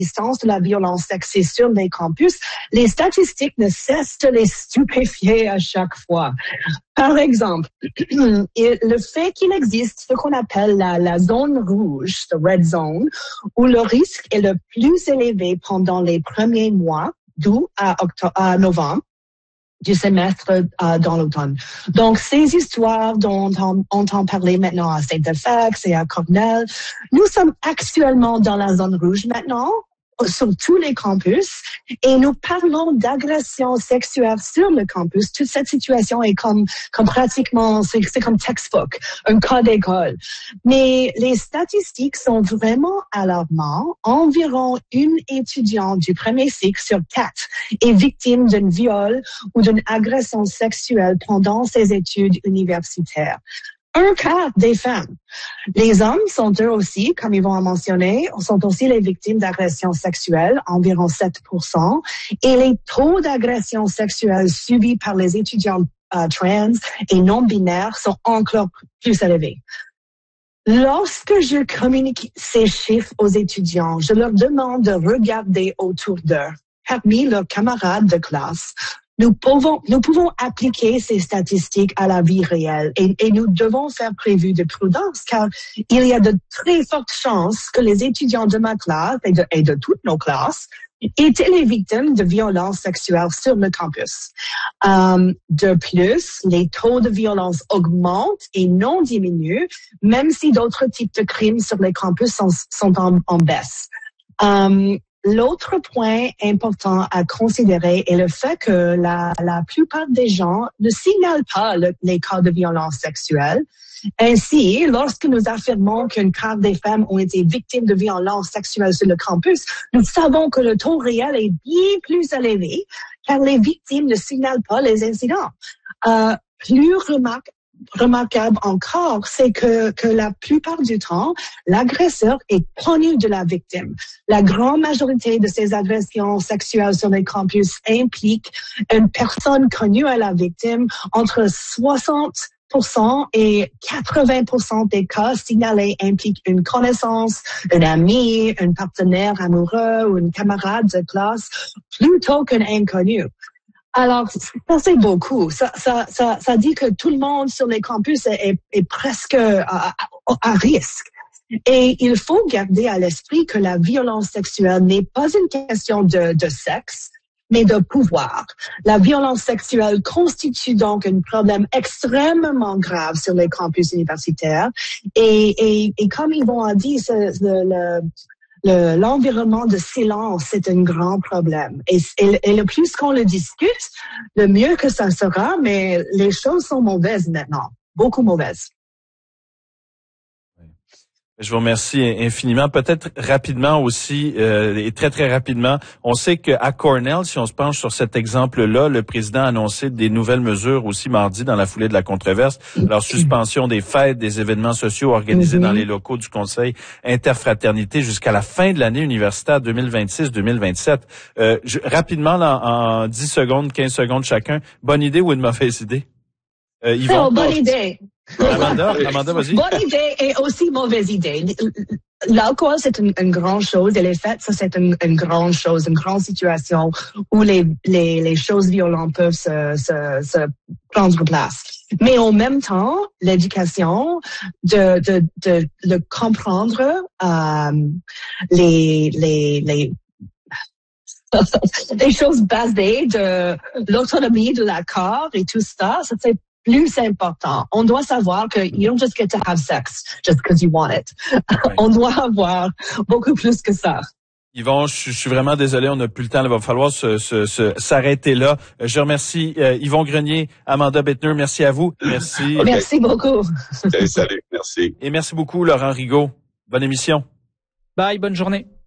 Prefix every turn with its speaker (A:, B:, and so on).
A: l'existence de la violence sexiste sur les campus, les statistiques ne cessent de les stupéfier à chaque fois. Par exemple, le fait qu'il existe ce qu'on appelle la zone rouge, the red zone, où le risque est le plus élevé pendant les premiers mois, d'août à novembre, du semestre dans l'automne. Donc, ces histoires dont on entend parler maintenant à Saint-FX et à Cornell, nous sommes actuellement dans la zone rouge maintenant, sur tous les campus, et nous parlons d'agression sexuelle sur le campus. Toute cette situation est comme pratiquement, c'est comme textbook, un cas d'école. Mais les statistiques sont vraiment alarmantes. Environ une étudiante du premier cycle sur 4 est victime d'un viol ou d'une agression sexuelle pendant ses études universitaires. Un quart des femmes. Les hommes sont eux aussi, comme ils vont en mentionner, sont aussi les victimes d'agressions sexuelles, environ 7%, et les taux d'agressions sexuelles subis par les étudiants trans et non-binaires sont encore plus élevés. Lorsque je communique ces chiffres aux étudiants, je leur demande de regarder autour d'eux, parmi leurs camarades de classe. Nous pouvons appliquer ces statistiques à la vie réelle et nous devons faire preuve de prudence car il y a de très fortes chances que les étudiants de ma classe et de toutes nos classes étaient les victimes de violences sexuelles sur le campus. De plus, les taux de violence augmentent et non diminuent, même si d'autres types de crimes sur les campus sont en baisse. L'autre point important à considérer est le fait que la plupart des gens ne signalent pas les cas de violence sexuelle. Ainsi, lorsque nous affirmons qu'un quart des femmes ont été victimes de violences sexuelles sur le campus, nous savons que le taux réel est bien plus élevé car les victimes ne signalent pas les incidents. Plus remarquable encore, c'est que la plupart du temps, l'agresseur est connu de la victime. La grande majorité de ces agressions sexuelles sur les campus impliquent une personne connue à la victime. Entre 60% et 80% des cas signalés impliquent une connaissance, un ami, un partenaire amoureux ou une camarade de classe, plutôt qu'un inconnu. Alors, ça c'est beaucoup. Ça dit que tout le monde sur les campus est presque à risque. Et il faut garder à l'esprit que la violence sexuelle n'est pas une question de sexe, mais de pouvoir. La violence sexuelle constitue donc un problème extrêmement grave sur les campus universitaires. Et comme ils vont dire, l'environnement de silence, c'est un grand problème. Et le plus qu'on le discute, le mieux que ça sera, mais les choses sont mauvaises maintenant. Beaucoup mauvaises.
B: Je vous remercie infiniment. Peut-être rapidement aussi, et très, très rapidement, on sait qu'à Cornell, si on se penche sur cet exemple-là, le président a annoncé des nouvelles mesures aussi mardi dans la foulée de la controverse. Alors, suspension des fêtes, des événements sociaux organisés dans les locaux du Conseil Interfraternité jusqu'à la fin de l'année universitaire 2026-2027. Rapidement, là, en 10 secondes, 15 secondes chacun, bonne idée ou une mauvaise idée?
A: Yvonne, bonne idée.
B: Amanda, vas-y.
A: Bonne idée et aussi mauvaise idée. L'alcool, c'est une grande chose et les fêtes, ça, c'est une grande chose, une grande situation où les choses violentes peuvent se prendre place. Mais en même temps, l'éducation, de le comprendre, les choses basées de l'autonomie de la corps et tout ça, c'est plus important. On doit savoir que you don't just get to have sex just because you want it. Ouais. On doit avoir beaucoup plus que ça.
B: Yvon, je suis vraiment désolé, on n'a plus le temps. Il va falloir s'arrêter là. Je remercie Yvon Grenier, Amanda Bettner, merci à vous. Merci.
A: Okay. Merci beaucoup.
C: Okay, salut, merci.
B: Et merci beaucoup Laurent Rigaud. Bonne émission.
D: Bye, bonne journée.